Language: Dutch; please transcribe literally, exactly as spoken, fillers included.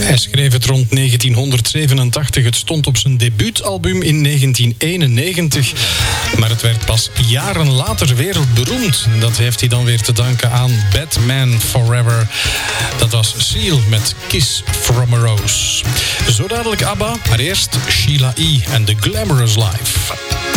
Hij schreef het rond negentienhonderdzevenentachtig. Het stond op zijn debuutalbum in negentien eenennegentig. Maar het werd pas jaren later wereldberoemd. Dat heeft hij dan weer te danken aan Batman Forever. Dat was Seal met Kiss from a Rose. Zo dadelijk ABBA, maar eerst Sheila E. en The Glamorous Life.